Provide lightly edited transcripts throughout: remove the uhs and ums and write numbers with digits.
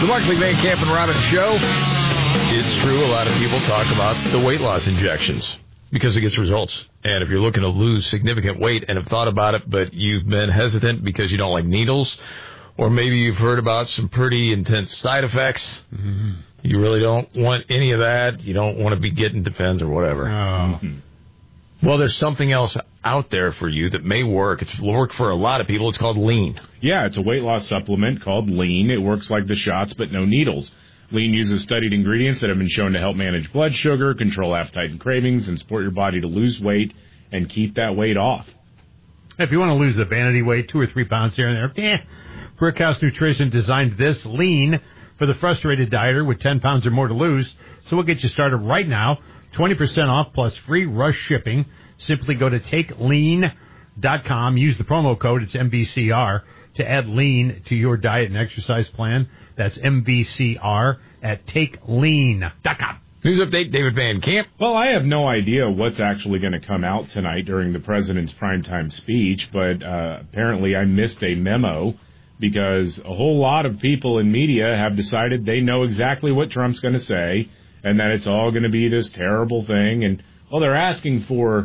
The Markley, Van Camp, and Robbins Show. It's true, a lot of people talk about the weight loss injections because it gets results. And if you're looking to lose significant weight and have thought about it, but you've been hesitant because you don't like needles, or maybe you've heard about some pretty intense side effects, you really don't want any of that. You don't want to be getting Depends or whatever. Well, there's something else out there for you that may work. It's worked for a lot of people. It's called Lean. Yeah, it's a weight loss supplement called Lean. It works like the shots, but no needles. Lean uses studied ingredients that have been shown to help manage blood sugar, control appetite and cravings, and support your body to lose weight and keep that weight off. If you want to lose the vanity weight, 2 or 3 pounds here and there, Brickhouse Nutrition designed this Lean for the frustrated dieter with 10 pounds or more to lose. So we'll get you started right now. 20% off plus free rush shipping. Simply go to TakeLean.com. Use the promo code, it's MBCR, to add Lean to your diet and exercise plan. That's MBCR at TakeLean.com. News update, David Van Camp. Well, I have no idea what's actually going to come out tonight during the president's primetime speech, but apparently I missed a memo because a whole lot of people in media have decided they know exactly what Trump's going to say and that it's all going to be this terrible thing. And, well, they're asking for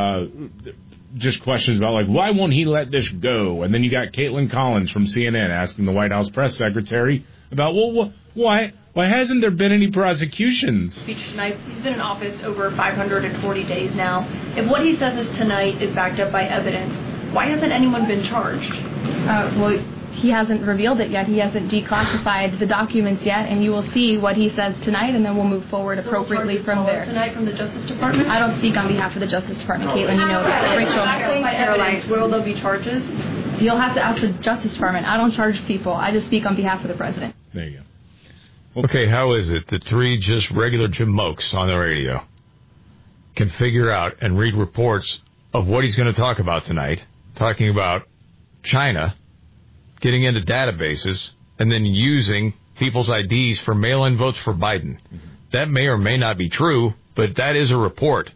just questions about, like, why won't he let this go? And then you got Caitlin Collins from CNN asking the White House press secretary about, well, why hasn't there been any prosecutions? Speech tonight. He's been in office over 540 days now. If what he says is tonight is backed up by evidence, why hasn't anyone been charged? Well, he hasn't revealed it yet. He hasn't declassified the documents yet, and you will see what he says tonight, and then we'll move forward appropriately from there. Tonight from the Justice Department? I don't speak on behalf of the Justice Department, Caitlin. You know that. Rachel, by evidence, will there be charges? You'll have to ask the Justice Department. I don't charge people. I just speak on behalf of the president. There you go. Okay, how is it that 3 just regular jamokes on the radio can figure out and read reports of what he's going to talk about tonight, talking about China, getting into databases, and then using people's IDs for mail-in votes for Biden? That may or may not be true, but that is a report.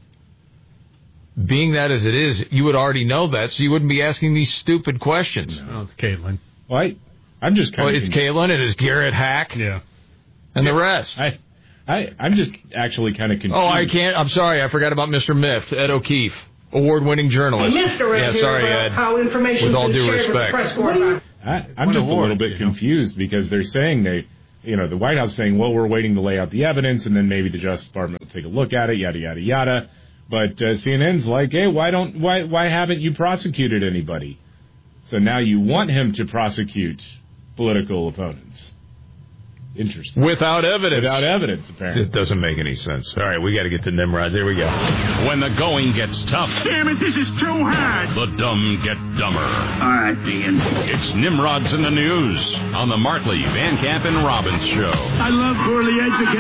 Being that as it is, you would already know that, so you wouldn't be asking these stupid questions. No, it's Caitlin. Well, I'm just kind of... It's Caitlin, it is Garrett Hack. Yeah. And the rest. I'm just actually kind of confused. Oh, I'm sorry, I forgot about Mr. Miff, Ed O'Keefe, award-winning journalist. Yeah, sorry, Ed. How information with all due respect. I'm just a little bit confused because they're saying the White House saying, well, we're waiting to lay out the evidence and then maybe the Justice Department will take a look at it, yada, yada, yada. But CNN's like, hey, why haven't you prosecuted anybody? So now you want him to prosecute political opponents. Interesting. Without evidence. Without evidence, apparently. It doesn't make any sense. All right, we got to get to Nimrod. There we go. When the going gets tough. Damn it, this is too hard. The dumb get dumber. All right, Dean. It's Nimrod's in the News on the Markley, Van Camp, and Robbins Show. I love poorly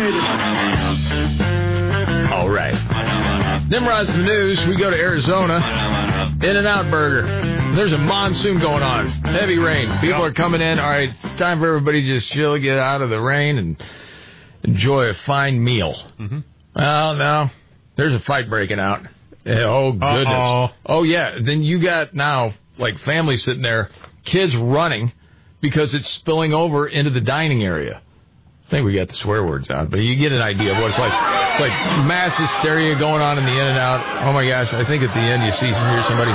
educated. All right. Nimrod's in the News. We go to Arizona. In-N-Out Burger. There's a monsoon going on. Heavy rain. People are coming in. All right, time for everybody to just chill, get out of the rain, and enjoy a fine meal. Well, no. There's a fight breaking out. Oh, goodness. Uh-oh. Oh, yeah. Then you got now, like, families sitting there, kids running because it's spilling over into the dining area. I think we got the swear words out, but you get an idea of what it's like. It's like mass hysteria going on in the In-N-Out. Oh, my gosh. I think at the end you hear somebody...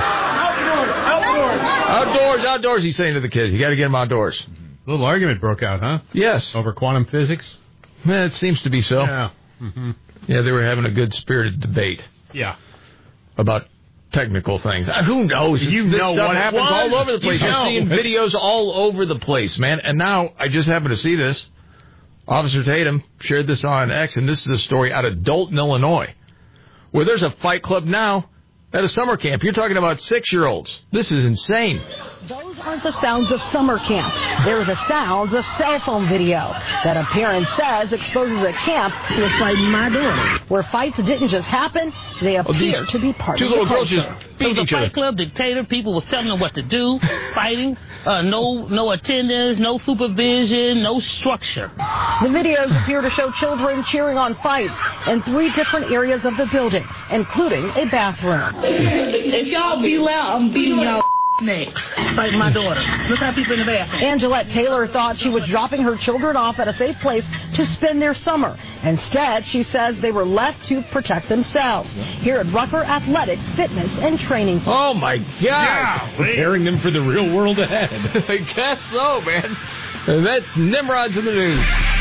Outdoors, he's saying to the kids. You got to get them outdoors. A little argument broke out, huh? Yes. Over quantum physics? It seems to be so. Yeah. Yeah, they were having a good spirited debate. Yeah. About technical things. Who knows? You know stuff what happens all over the place. You're seeing videos videos all over the place, man. And now I just happened to see this. Officer Tatum shared this on X, and this is a story out of Dalton, Illinois, where there's a fight club now at a summer camp. You're talking about 6-year-olds. This is insane. Those aren't the sounds of summer camp. They're the sounds of cell phone video that a parent says exposes a camp was fighting my daughter. where fights didn't just happen, they appear to be part of the Two little girls just culture. beat each other. Fight club dictator. People was telling them what to do, fighting. No attendance, no supervision, no structure. The videos appear to show children cheering on fights in 3 different areas of the building, including a bathroom. If y'all be loud, I'm beating y'all. next, like my daughter. Look how people in the bathroom. Angelette Taylor thought she was dropping her children off at a safe place to spend their summer. Instead, she says they were left to protect themselves. Here at Rucker Athletics Fitness and Training Center. Oh, my God. Yeah, preparing them for the real world ahead. I guess so, man. And that's Nimrod's in the News.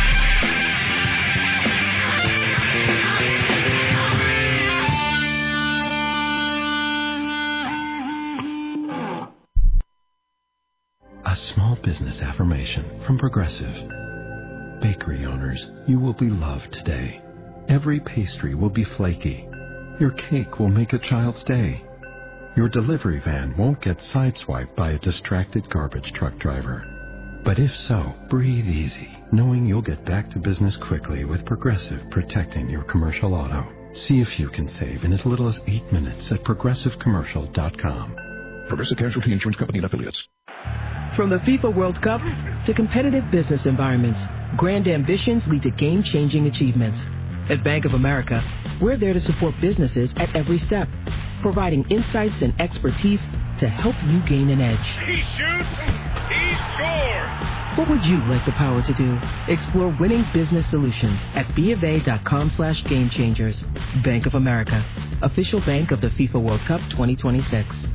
A small business affirmation from Progressive. Bakery owners, you will be loved today. Every pastry will be flaky. Your cake will make a child's day. Your delivery van won't get sideswiped by a distracted garbage truck driver. But if so, breathe easy, knowing you'll get back to business quickly with Progressive protecting your commercial auto. See if you can save in as little as 8 minutes at progressivecommercial.com. Progressive Casualty Insurance Company and Affiliates. From the FIFA World Cup to competitive business environments, grand ambitions lead to game-changing achievements. At Bank of America, we're there to support businesses at every step, providing insights and expertise to help you gain an edge. He shoots, he scores! What would you like the power to do? Explore winning business solutions at BofA.com/gamechangers. Bank of America, official bank of the FIFA World Cup 2026.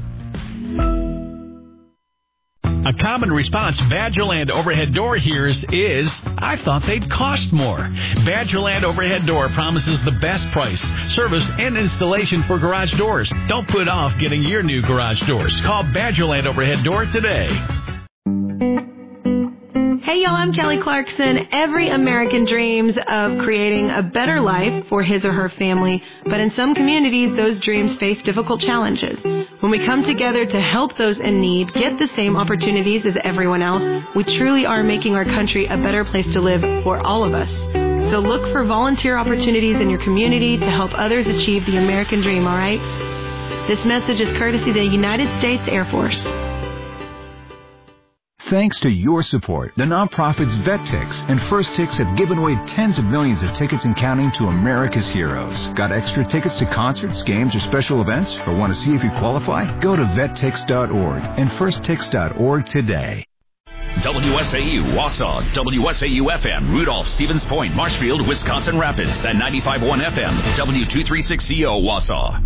A common response Badgerland Overhead Door hears is, I thought they'd cost more. Badgerland Overhead Door promises the best price, service, and installation for garage doors. Don't put off getting your new garage doors. Call Badgerland Overhead Door today. Hey y'all, I'm Kelly Clarkson. Every American dreams of creating a better life for his or her family, but in some communities, those dreams face difficult challenges. When we come together to help those in need get the same opportunities as everyone else, we truly are making our country a better place to live for all of us. So look for volunteer opportunities in your community to help others achieve the American dream, all right? This message is courtesy of the United States Air Force. Thanks to your support, the nonprofits VetTix and First Tix have given away tens of millions of tickets and counting to America's heroes. Got extra tickets to concerts, games, or special events? Or want to see if you qualify? Go to vettix.org and firsttix.org today. WSAU, Wausau, WSAU-FM, Rudolph, Stevens Point, Marshfield, Wisconsin Rapids, and 95.1 FM, W236CO, Wausau.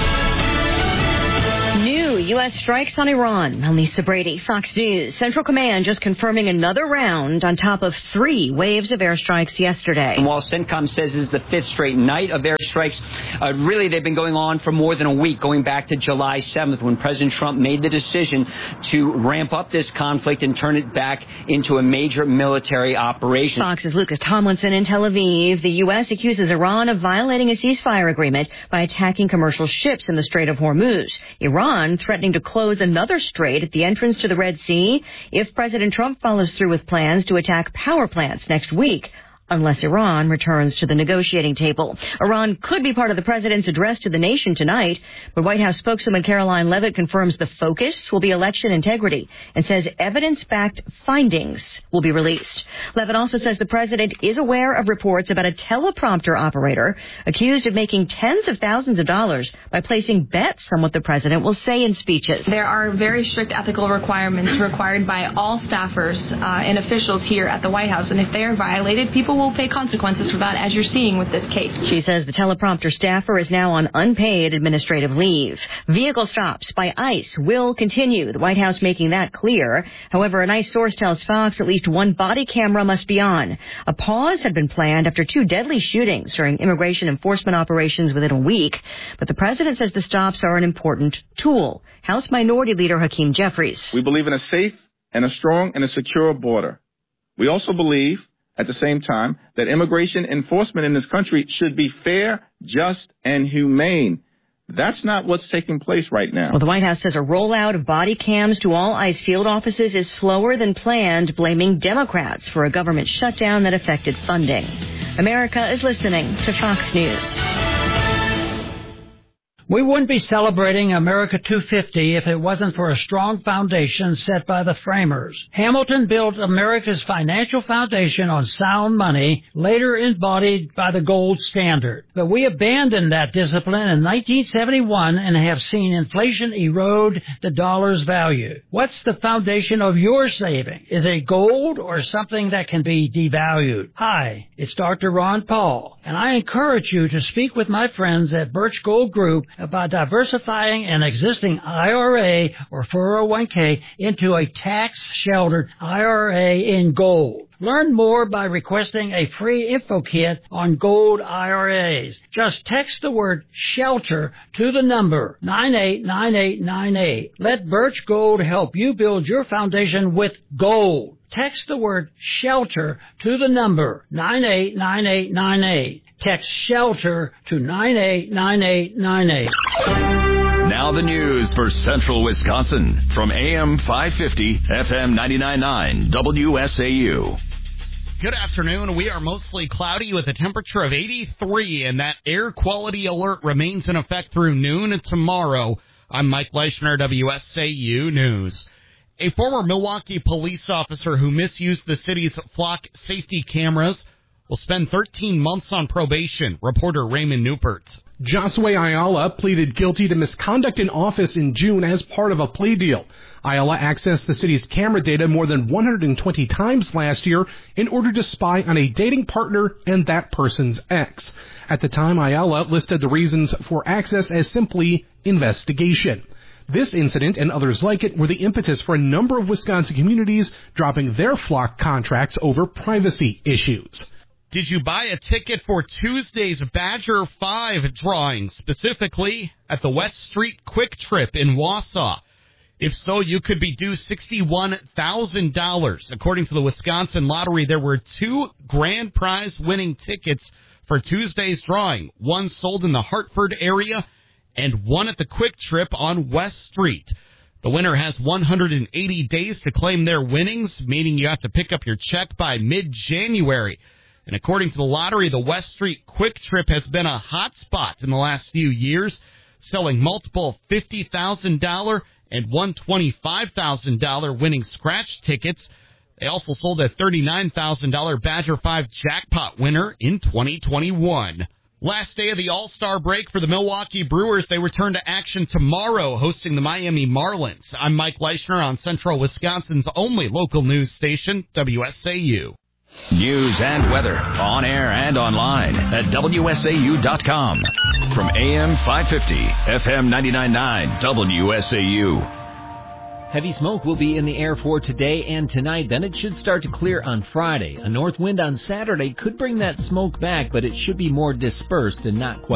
New U.S. strikes on Iran. I'm Lisa Brady, Fox News. Central Command just confirming another round on top of 3 waves of airstrikes yesterday. And while CENTCOM says it's the 5th straight night of airstrikes, really they've been going on for more than a week, going back to July 7th when President Trump made the decision to ramp up this conflict and turn it back into a major military operation. Fox's Lucas Tomlinson in Tel Aviv. The U.S. accuses Iran of violating a ceasefire agreement by attacking commercial ships in the Strait of Hormuz. Iran threatening to close another strait at the entrance to the Red Sea if President Trump follows through with plans to attack power plants next week, unless Iran returns to the negotiating table. Iran could be part of the president's address to the nation tonight, but White House spokeswoman Caroline Leavitt confirms the focus will be election integrity and says evidence-backed findings will be released. Leavitt also says the president is aware of reports about a teleprompter operator accused of making tens of thousands of dollars by placing bets on what the president will say in speeches. There are very strict ethical requirements required by all staffers and officials here at the White House, and if they are violated, people will pay consequences for that, as you're seeing with this case. She says the teleprompter staffer is now on unpaid administrative leave. Vehicle stops by ICE will continue, the White House making that clear. However, an ICE source tells Fox at least one body camera must be on. A pause had been planned after 2 deadly shootings during immigration enforcement operations within a week, but the president says the stops are an important tool. House Minority Leader Hakeem Jeffries. We believe in a safe and a strong and a secure border. We also believe at the same time that immigration enforcement in this country should be fair, just, and humane. That's not what's taking place right now. Well, the White House says a rollout of body cams to all ICE field offices is slower than planned, blaming Democrats for a government shutdown that affected funding. America is listening to Fox News. We wouldn't be celebrating America 250 if it wasn't for a strong foundation set by the framers. Hamilton built America's financial foundation on sound money, later embodied by the gold standard. But we abandoned that discipline in 1971 and have seen inflation erode the dollar's value. What's the foundation of your saving? Is it gold or something that can be devalued? Hi, it's Dr. Ron Paul, and I encourage you to speak with my friends at Birch Gold Group about diversifying an existing IRA or 401k into a tax-sheltered IRA in gold. Learn more by requesting a free info kit on gold IRAs. Just text the word SHELTER to the number 989898. Let Birch Gold help you build your foundation with gold. Text the word SHELTER to the number 989898. Text SHELTER to 989898. Now the news for Central Wisconsin from AM 550, FM 99.9, WSAU. Good afternoon. We are mostly cloudy with a temperature of 83, and that air quality alert remains in effect through noon tomorrow. I'm Mike Leischner, WSAU News. A former Milwaukee police officer who misused the city's flock safety cameras will spend 13 months on probation. Reporter Raymond Newpert. Josue Ayala pleaded guilty to misconduct in office in June as part of a plea deal. Ayala accessed the city's camera data more than 120 times last year in order to spy on a dating partner and that person's ex. At the time, Ayala listed the reasons for access as simply investigation. This incident and others like it were the impetus for a number of Wisconsin communities dropping their flock contracts over privacy issues. Did you buy a ticket for Tuesday's Badger 5 drawing, specifically at the West Street Quick Trip in Wausau? If so, you could be due $61,000. According to the Wisconsin Lottery, there were 2 grand prize winning tickets for Tuesday's drawing, one sold in the Hartford area and one at the Quick Trip on West Street. The winner has 180 days to claim their winnings, meaning you have to pick up your check by mid-January. And according to the lottery, the West Street Quick Trip has been a hot spot in the last few years, selling multiple $50,000 and $125,000 winning scratch tickets. They also sold a $39,000 Badger 5 jackpot winner in 2021. Last day of the All-Star break for the Milwaukee Brewers. They return to action tomorrow, hosting the Miami Marlins. I'm Mike Leischner on Central Wisconsin's only local news station, WSAU. News and weather on air and online at WSAU.com. From AM 550, FM 99.9, WSAU. Heavy smoke will be in the air for today and tonight. Then it should start to clear on Friday. A north wind on Saturday could bring that smoke back, but it should be more dispersed and not quite